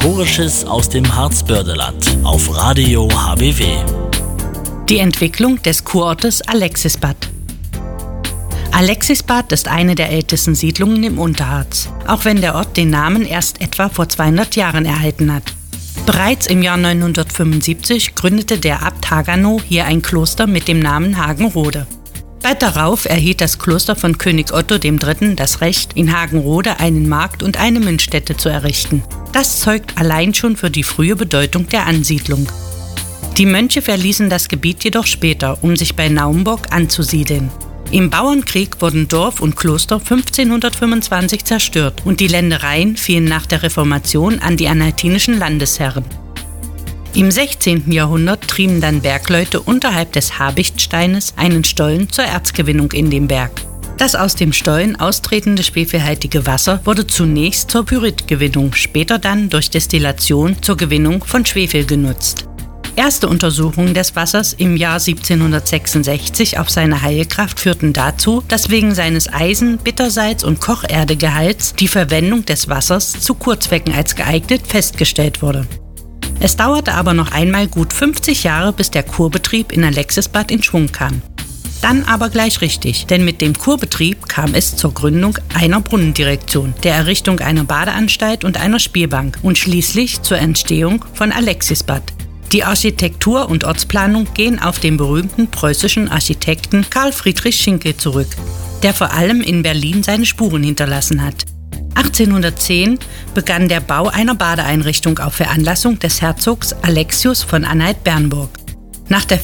Historisches aus dem Harzbördeland auf Radio HBW. Die Entwicklung des Kurortes Alexisbad. Alexisbad ist eine der ältesten Siedlungen im Unterharz, auch wenn der Ort den Namen erst etwa vor 200 Jahren erhalten hat. Bereits im Jahr 975 gründete der Abt Haganow hier ein Kloster mit dem Namen Hagenrode. Bald darauf erhielt das Kloster von König Otto III. Das Recht, in Hagenrode einen Markt und eine Münzstätte zu errichten. Das zeugt allein schon für die frühe Bedeutung der Ansiedlung. Die Mönche verließen das Gebiet jedoch später, um sich bei Naumburg anzusiedeln. Im Bauernkrieg wurden Dorf und Kloster 1525 zerstört und die Ländereien fielen nach der Reformation an die anhaltinischen Landesherren. Im 16. Jahrhundert trieben dann Bergleute unterhalb des Habichtsteines einen Stollen zur Erzgewinnung in den Berg. Das aus dem Stollen austretende schwefelhaltige Wasser wurde zunächst zur Pyritgewinnung, später dann durch Destillation zur Gewinnung von Schwefel genutzt. Erste Untersuchungen des Wassers im Jahr 1766 auf seine Heilkraft führten dazu, dass wegen seines Eisen-, Bittersalz- und Kocherdegehalts die Verwendung des Wassers zu Kurzwecken als geeignet festgestellt wurde. Es dauerte aber noch einmal gut 50 Jahre, bis der Kurbetrieb in Alexisbad in Schwung kam. Dann aber gleich richtig, denn mit dem Kurbetrieb kam es zur Gründung einer Brunnendirektion, der Errichtung einer Badeanstalt und einer Spielbank und schließlich zur Entstehung von Alexisbad. Die Architektur und Ortsplanung gehen auf den berühmten preußischen Architekten Karl Friedrich Schinkel zurück, der vor allem in Berlin seine Spuren hinterlassen hat. 1810 begann der Bau einer Badeeinrichtung auf Veranlassung des Herzogs Alexius von Anhalt-Bernburg. Nach der